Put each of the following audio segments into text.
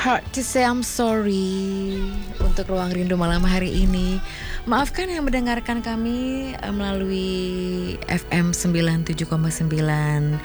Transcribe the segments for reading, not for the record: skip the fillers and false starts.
Hard to say I'm sorry untuk Ruang Rindu malam hari ini. Maafkan yang mendengarkan kami melalui FM 97,9, 101,2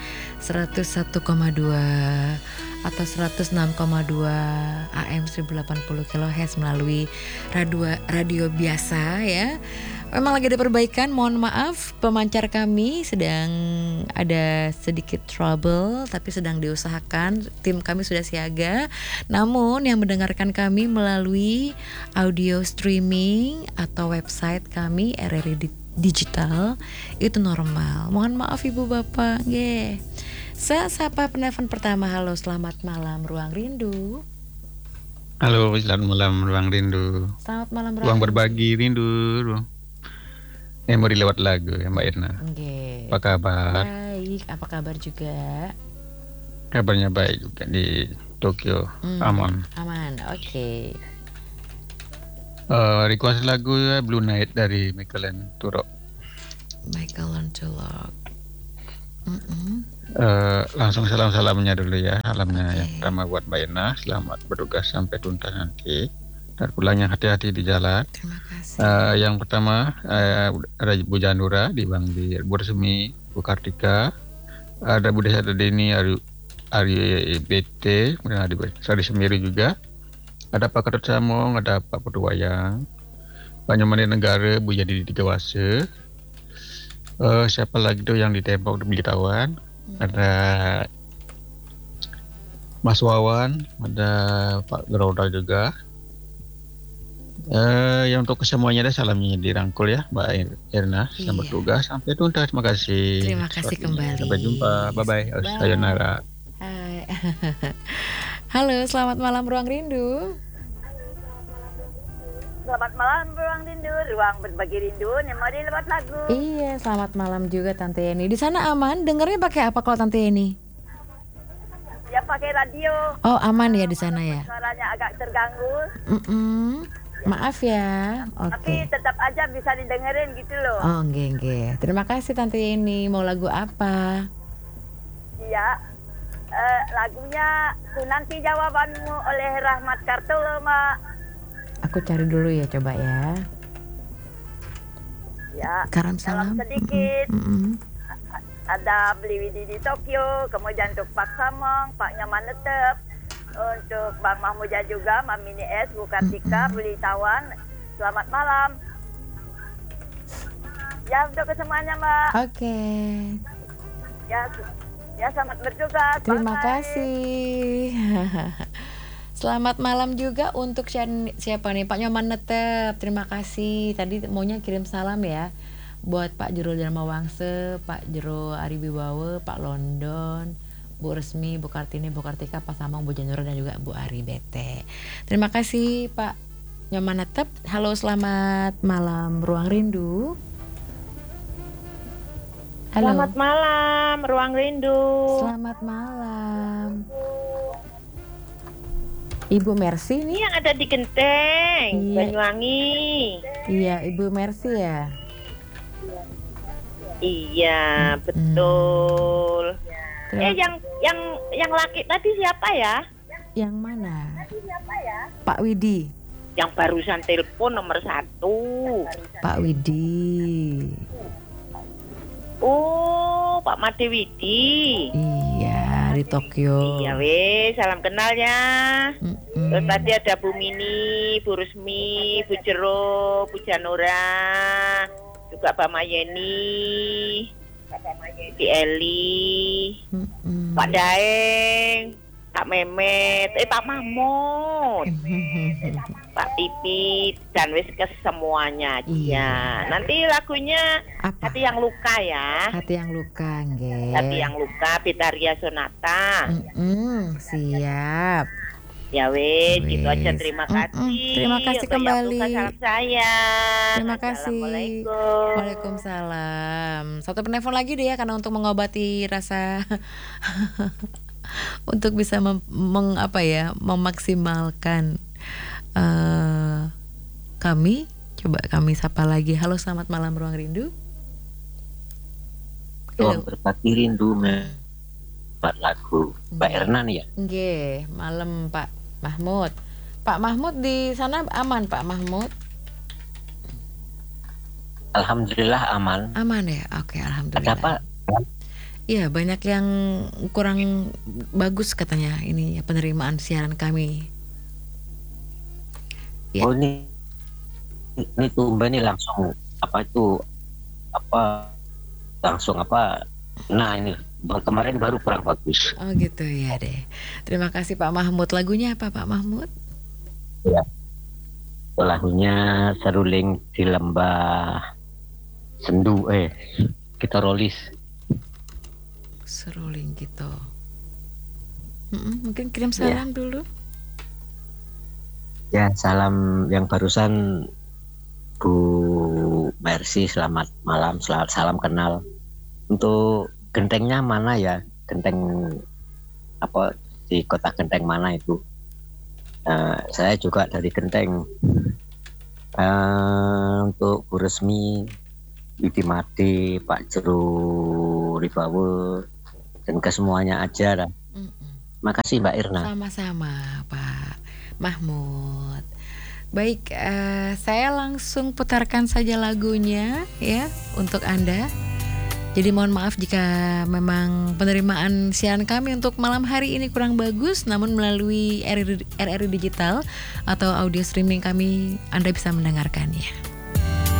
atau 106,2 AM 1080 kHz melalui radio biasa ya. Memang lagi ada perbaikan, mohon maaf pemancar kami sedang ada sedikit trouble tapi sedang diusahakan, tim kami sudah siaga. Namun yang mendengarkan kami melalui audio streaming atau website kami RRI Digital itu normal. Mohon maaf Ibu Bapak. Sapa penelpon pertama. Halo, selamat malam Ruang Rindu. Halo, selamat malam Ruang Rindu. Selamat malam Ruang berbagi rindu. Mau dilewat lagu ya Mbak Irna. Apa kabar? Baik, apa kabar juga? Kabarnya baik juga di Tokyo. Aman. Oke. Request lagu ya Blue Night dari Michael Turok. Langsung salamnya dulu ya. Salamnya yang pertama buat Mbak Irna. Selamat bertugas sampai tuntas nanti. Dan pulangnya hati-hati di jalan. Terima kasih. Yang pertama ada Bu Janura di Bang di Bu Resmi, Bu Kartika, ada Bu Desa Deni, Ari BT, kemudian ada Sari Semiri juga, ada Pak Ketut Samong, ada Pak Putu Wayang, Pak Nyomani Negara, Bu Jadi Digawase, siapa lagi tuh yang ditembak di Bitawan, ada Mas Wawan, ada Pak Geroda juga. Yang untuk kesemuanya ada salamnya dirangkul ya Mbak Irna. Selamat bertugas sampai tuntas. Terima kasih. Terima kasih kembali. Sampai jumpa. Bye. Sayonara. Hai. Halo, selamat malam Ruang Rindu. Selamat malam Ruang Rindu, ruang berbagi rindu. Mari lewat lagu. Iya, selamat malam juga Tante Yeni. Di sana aman? Dengarnya pakai apa kalau Tante Yeni? Ya pakai radio. Oh, aman ya di sana ya. Suaranya agak terganggu. Maaf ya. Tapi tetap aja bisa didengerin gitu loh. Oh, nggih. Terima kasih Tante Yeni. Mau lagu apa? Iya. Lagunya Nanti Jawabanmu oleh Rahmat Kartolo, Mak. Aku cari dulu ya, coba ya. Ya. Karam salam. Sedikit. Ada Beli Widi di Tokyo, kemudian untuk Pak Samong, Pak Nyaman Netep, untuk Bang Mahmuja juga, Mami S, Bu Kartika, Beli Tawan. Selamat malam. Ya untuk kesemuanya Mbak. Oke. Ya selamat bertugas. Terima Bye. kasih. Selamat malam juga untuk siapa nih? Pak Nyoman Netep. Terima kasih. Tadi maunya kirim salam ya buat Pak Jero Dharma Wangse, Pak Jero Aribibawe, Pak London, Bu Resmi, Bu Kartini, Bu Kartika, Pak Samang, Bu Janura dan juga Bu Ari BT. Terima kasih Pak Nyoman Netep. Halo, selamat malam Ruang Rindu. Halo. Selamat malam Ruang Rindu. Selamat malam. Ibu Mercy nih yang ada di Genteng, Banyuwangi. Iya, Ibu Mercy ya. Iya, betul. Yang laki tadi siapa ya? Yang mana? Pak Widi. Yang barusan telepon nomor 1. Pak Widi. Oh, Pak Made Widi. Iya, di Tokyo. Iya weh, salam kenal ya. Terus tadi ada Bu Mini, Bu Rusmi, Bu Jero, Bu Janura, juga Pak Mayeni, Di Eli, Pak Daeng, Pak Memet, Pak Mahmud, Pak Pipit, dan wis ke semuanya aja. Iya. Nanti lagunya apa? Hati Yang Luka ya. Hati Yang Luka, nggih. Hati Yang Luka, Bitaria Sonata. Siap. Ya wes, gitu aja. Terima kasih. Terima kasih untuk kembali. Yang Luka, salam saya. Terima kasih. Assalamualaikum. Waalaikumsalam. Satu penelpon lagi deh ya, karena untuk mengobati rasa untuk bisa memaksimalkan kami. Coba kami sapa lagi. Halo, selamat malam Ruang Rindu. Ruang berbagi rindu Pak lagu Mbak Erna nih ya. Nggih, malam Pak Mahmud. Pak Mahmud di sana aman, Pak Mahmud? Alhamdulillah aman. Aman ya? Oke, Ada alhamdulillah. apa? Iya, banyak yang kurang bagus katanya ini penerimaan siaran kami. Ya. Oh ini tumben nih langsung langsung nah ini kemarin baru kurang bagus. Oh gitu ya deh. Terima kasih Pak Mahmud. Lagunya apa Pak Mahmud? Ya, lagunya Seruling di Lembah Sendu kita rolis. Seruling gitu. Mungkin kirim salam dulu. Ya, salam yang barusan Bu Mercy, selamat malam, selamat salam kenal. Untuk gentengnya mana ya? Genteng di kota Genteng mana itu? Saya juga dari Genteng. Untuk Bu Resmi, Widi Made, Pak Jero Ribawe, dan kesemuanya aja lah. Makasih Mbak Irna. Sama-sama Pak Mahmud. Baik, saya langsung putarkan saja lagunya ya untuk Anda. Jadi mohon maaf jika memang penerimaan siaran kami untuk malam hari ini kurang bagus, namun melalui RRI Digital atau audio streaming kami Anda bisa mendengarkannya.